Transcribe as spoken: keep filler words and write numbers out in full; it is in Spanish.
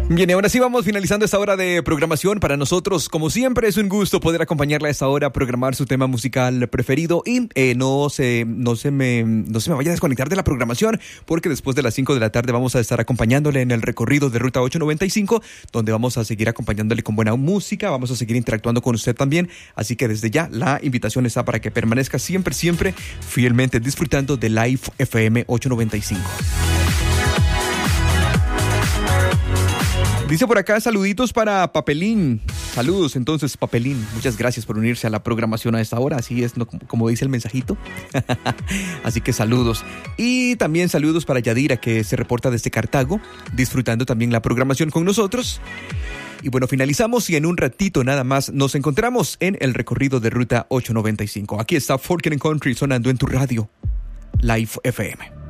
Bien, y ahora sí vamos finalizando esta hora de programación. Para nosotros, como siempre, es un gusto poder acompañarla a esta hora, programar su tema musical preferido y eh, no, se, no, se me, no se me vaya a desconectar de la programación, porque después de las cinco de la tarde vamos a estar acompañándole en el recorrido de Ruta ochocientos noventa y cinco, donde vamos a seguir acompañándole con buena música, vamos a seguir interactuando con usted también, así que desde ya la invitación está para que permanezca siempre, siempre fielmente disfrutando de Live F M ochocientos noventa y cinco. Dice por acá, saluditos para Papelín. Saludos entonces, Papelín. Muchas gracias por unirse a la programación a esta hora. Así es, ¿no? como, como dice el mensajito. Así que saludos. Y también saludos para Yadira, que se reporta desde Cartago, disfrutando también la programación con nosotros. Y bueno, finalizamos y en un ratito nada más nos encontramos en el recorrido de Ruta ochocientos noventa y cinco. Aquí está Folk and Country sonando en tu radio, Live F M.